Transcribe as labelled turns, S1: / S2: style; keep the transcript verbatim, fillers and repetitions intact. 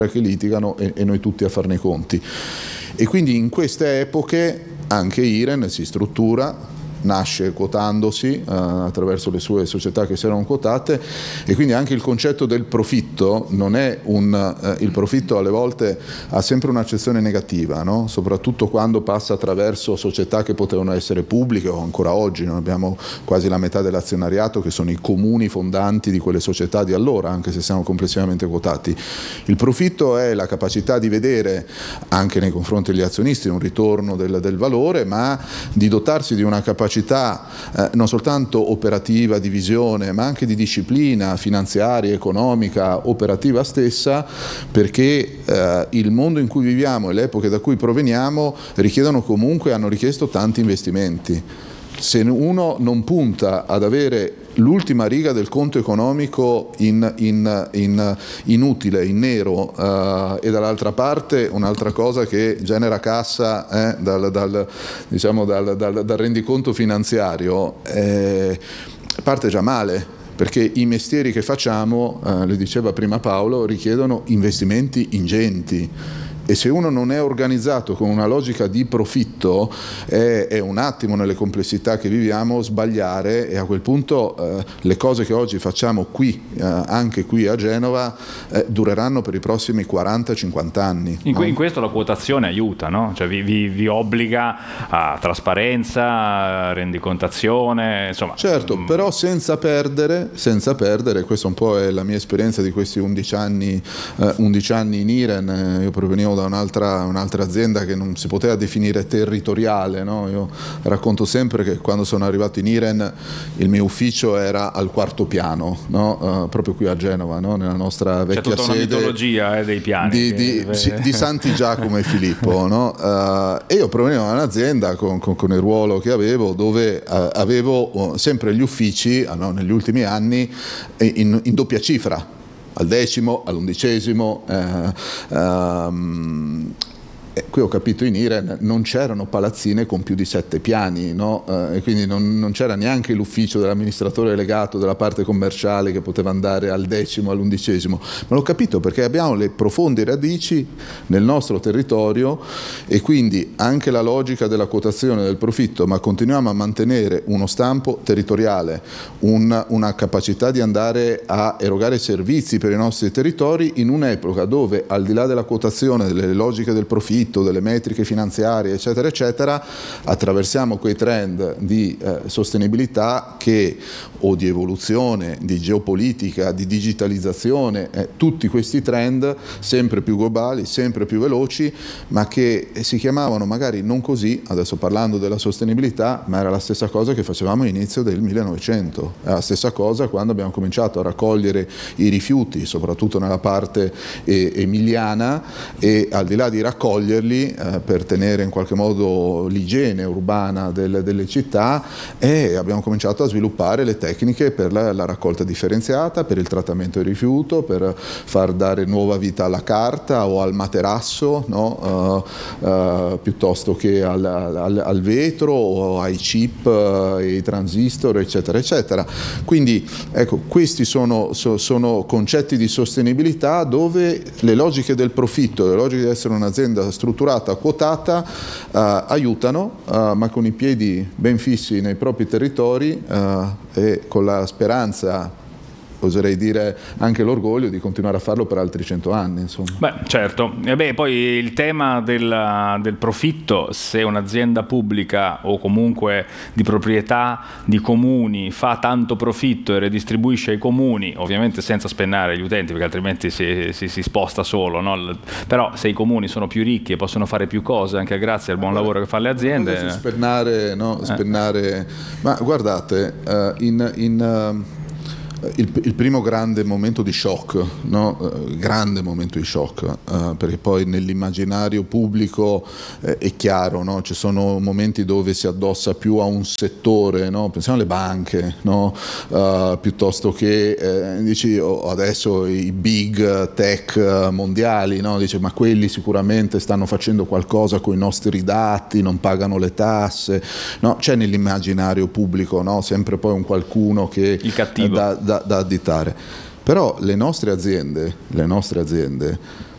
S1: che litigano e, e noi tutti a farne i conti. E quindi in queste epoche anche Iren si struttura, nasce quotandosi eh, attraverso le sue società che si erano quotate, e quindi anche il concetto del profitto non è un eh, il profitto alle volte ha sempre un'accezione negativa, no? Soprattutto quando passa attraverso società che potevano essere pubbliche, o ancora oggi noi abbiamo quasi la metà dell'azionariato che sono i comuni fondanti di quelle società di allora, anche se siamo complessivamente quotati. Il profitto è la capacità di vedere anche nei confronti degli azionisti un ritorno del, del valore, ma di dotarsi di una capacità Eh, non soltanto operativa, di visione, ma anche di disciplina finanziaria, economica, operativa stessa, perché eh, il mondo in cui viviamo e le epoche da cui proveniamo richiedono comunque, hanno richiesto tanti investimenti. Se uno non punta ad avere l'ultima riga del conto economico in, in, in inutile, in nero, uh, e dall'altra parte un'altra cosa che genera cassa eh, dal, dal, diciamo dal, dal, dal rendiconto finanziario, eh, parte già male, perché i mestieri che facciamo, uh, le diceva prima Paolo, richiedono investimenti ingenti. E se uno non è organizzato con una logica di profitto, è, è un attimo nelle complessità che viviamo sbagliare, e a quel punto eh, le cose che oggi facciamo qui, eh, anche qui a Genova, eh, dureranno per i prossimi quaranta cinquanta anni.
S2: In,
S1: no?
S2: in questo la quotazione aiuta, no? Cioè vi, vi, vi obbliga a trasparenza, rendicontazione, insomma.
S1: Certo, però senza perdere, senza perdere, questa un po' è la mia esperienza di questi undici anni, eh, undici anni in Iren. eh, io provenivo da un'altra, un'altra azienda che non si poteva definire territoriale, no? Io racconto sempre che quando sono arrivato in Iren il mio ufficio era al quarto piano, no? uh, proprio qui a Genova, no? Nella nostra vecchia sede.
S2: C'è tutta una mitologia eh, dei piani.
S1: Di,
S2: che...
S1: di, sì, di Santi Giacomo e Filippo, no? uh, e io provenivo da un'azienda con, con, con il ruolo che avevo, dove uh, avevo uh, sempre gli uffici, uh, no? negli ultimi anni, in, in doppia cifra, al decimo, all'undicesimo. Eh, ehm, E qui ho capito, in Iren non c'erano palazzine con più di sette piani, no? eh, e quindi non, non c'era neanche l'ufficio dell'amministratore delegato della parte commerciale che poteva andare al decimo, all'undicesimo. Ma l'ho capito perché abbiamo le profonde radici nel nostro territorio, e quindi anche la logica della quotazione del profitto, ma continuiamo a mantenere uno stampo territoriale, un, una capacità di andare a erogare servizi per i nostri territori in un'epoca dove, al di là della quotazione, delle logiche del profitto, delle metriche finanziarie, eccetera eccetera, attraversiamo quei trend di eh, sostenibilità che, o di evoluzione, di geopolitica, di digitalizzazizione, eh, tutti questi trend sempre più globali, sempre più veloci, ma che si chiamavano magari non così, adesso parlando della sostenibilità, ma era la stessa cosa che facevamo all'inizio del millenovecento, è la stessa cosa quando abbiamo cominciato a raccogliere i rifiuti, soprattutto nella parte eh, emiliana, e al di là di raccogliere Eh, per tenere in qualche modo l'igiene urbana del, delle città, e abbiamo cominciato a sviluppare le tecniche per la, la raccolta differenziata, per il trattamento del rifiuto, per far dare nuova vita alla carta o al materasso, no? uh, uh, piuttosto che al, al, al vetro o ai chip uh, e ai transistor, eccetera eccetera. Quindi ecco, questi sono, so, sono concetti di sostenibilità dove le logiche del profitto, le logiche di essere un'azienda strutturata, quotata, uh, aiutano, uh, ma con i piedi ben fissi nei propri territori uh, e con la speranza, oserei dire anche l'orgoglio, di continuare a farlo per altri cento anni. Insomma.
S2: Beh, certo. E beh, poi il tema del, del profitto, se un'azienda pubblica o comunque di proprietà di comuni fa tanto profitto e redistribuisce ai comuni, ovviamente senza spennare gli utenti, perché altrimenti si, si, si sposta solo, no? Però se i comuni sono più ricchi e possono fare più cose anche grazie al buon lavoro che fanno le aziende,
S1: spennare, no? spennare. Eh. Ma guardate, uh, in, in uh, Il, il primo grande momento di shock, no? uh, grande momento di shock, uh, perché poi nell'immaginario pubblico eh, è chiaro, no? Ci sono momenti dove si addossa più a un settore, no? Pensiamo alle banche, no? uh, piuttosto che eh, dici oh, adesso i big tech mondiali, no? Dice, ma quelli sicuramente stanno facendo qualcosa con i nostri dati, non pagano le tasse, no? C'è nell'immaginario pubblico, no? Sempre poi un qualcuno che
S2: il cattivo.
S1: Da, da, da additare. Però le nostre aziende, le nostre aziende